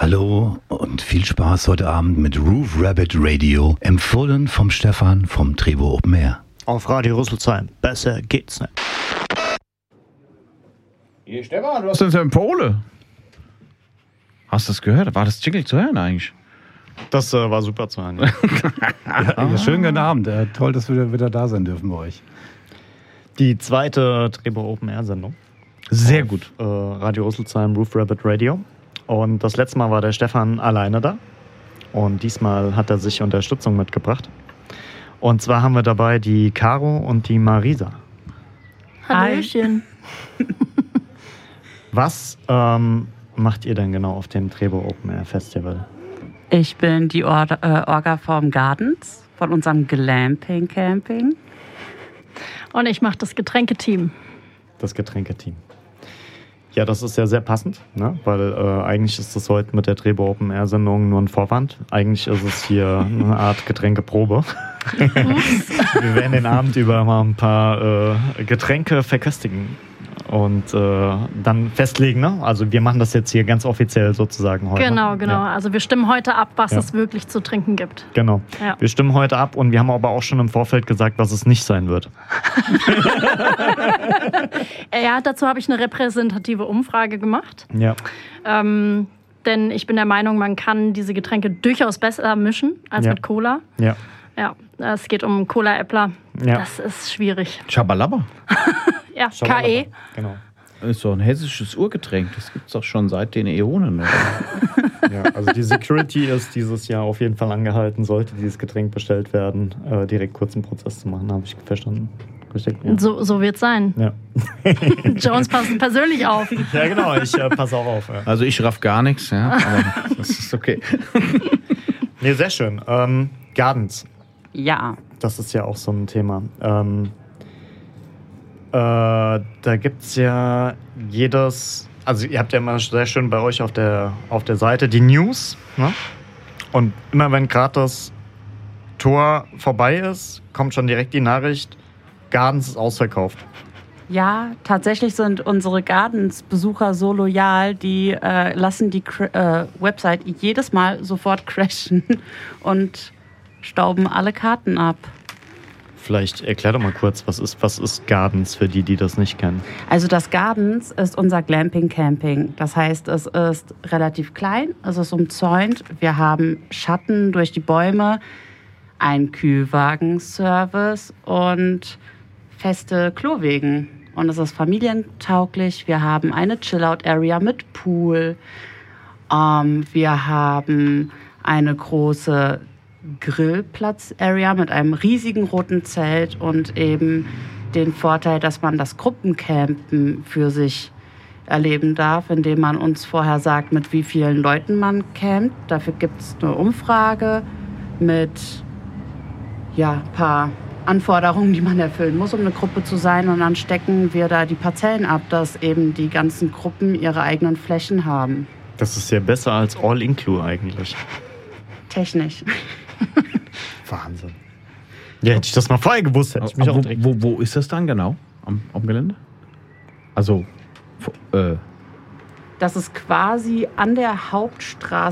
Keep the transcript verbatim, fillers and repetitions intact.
Hallo und viel Spaß heute Abend mit Roof Rabbit Radio, empfohlen vom Stefan vom Trebo Open Air. Auf Radio Rüsselsheim. Besser geht's nicht. Hier, Stefan, du hast uns empfohlen. Hast du das gehört? War das Jingle zu hören eigentlich? Das äh, war super zu hören. Ja. Ja, schönen guten Abend. Äh, toll, dass wir wieder da sein dürfen bei euch. Die zweite Trebo Open Air Sendung. Sehr auf, gut. Äh, Radio Rüsselsheim, Roof Rabbit Radio. Und das letzte Mal war der Stefan alleine da. Und diesmal hat er sich Unterstützung mitgebracht. Und zwar haben wir dabei die Caro und die Marisa. Hallöchen. Was ähm, macht ihr denn genau auf dem Trebo Open Air Festival? Ich bin die Or- äh, Orga vom Gardens, von unserem Glamping Camping. Und ich mache das Getränketeam. Das Getränketeam. Ja, das ist ja sehr passend, ne? Weil äh, eigentlich ist das heute mit der Trebo Open Air Sendung nur ein Vorwand. Eigentlich ist es hier eine Art Getränkeprobe. Wir werden den Abend über mal ein paar äh, Getränke verköstigen und äh, dann festlegen, ne? Also wir machen das jetzt hier ganz offiziell sozusagen heute. Genau, genau. Ja. Also wir stimmen heute ab, was Ja. es wirklich zu trinken gibt. Genau. Ja. Wir stimmen heute ab und wir haben aber auch schon im Vorfeld gesagt, was es nicht sein wird. Ja, dazu habe ich eine repräsentative Umfrage gemacht. Ja. Ähm, denn ich bin der Meinung, man kann diese Getränke durchaus besser mischen als Ja. mit Cola. Ja. Ja, es geht um Cola-Äppler. Ja. Das ist schwierig. Chabalaba. Ja, K E. Genau. Ist so ein hessisches Urgetränk. Das gibt es doch schon seit den Äonen. Oder? Ja, also die Security ist dieses Jahr auf jeden Fall angehalten, sollte dieses Getränk bestellt werden, äh, direkt kurzen Prozess zu machen, habe ich verstanden. Richtig? Ja. So, so wird es sein. Ja. Jones passt persönlich auf. Ja, genau, ich äh, passe auch auf. Ja. Also ich raff gar nichts, ja, aber das ist okay. Nee, sehr schön. Ähm, Gardens, Ja, das ist ja auch so ein Thema. Ähm, äh, da gibt es ja jedes, also ihr habt ja immer sehr schön bei euch auf der, auf der Seite die News, ne? Und immer wenn gerade das Tor vorbei ist, kommt schon direkt die Nachricht, Gardens ist ausverkauft. ja, tatsächlich sind unsere Gardens-Besucher so loyal, die äh, lassen die Cra- äh, Website jedes Mal sofort crashen und stauben alle Karten ab. Vielleicht erklär doch mal kurz, was ist, was ist Gardens für die, die das nicht kennen? Also das Gardens ist unser Glamping Camping. Das heißt, es ist relativ klein, es ist umzäunt. Wir haben Schatten durch die Bäume, einen Kühlwagenservice und feste Klowegen. Und es ist familientauglich. Wir haben eine Chill-Out-Area mit Pool. Ähm, wir haben eine große Grillplatz-Area mit einem riesigen roten Zelt und eben den Vorteil, dass man das Gruppencampen für sich erleben darf, indem man uns vorher sagt, mit wie vielen Leuten man campt. Dafür gibt es eine Umfrage mit ja, ein paar Anforderungen, die man erfüllen muss, um eine Gruppe zu sein. Und dann stecken wir da die Parzellen ab, dass eben die ganzen Gruppen ihre eigenen Flächen haben. Das ist ja besser als All-Inclu eigentlich. Technisch. Wahnsinn. Ja, hätte ich das mal vorher gewusst, hätte ich mich auch wo, direkt... wo, wo ist das dann genau? Am, am Gelände? Also, äh, Das ist quasi an der Hauptstraße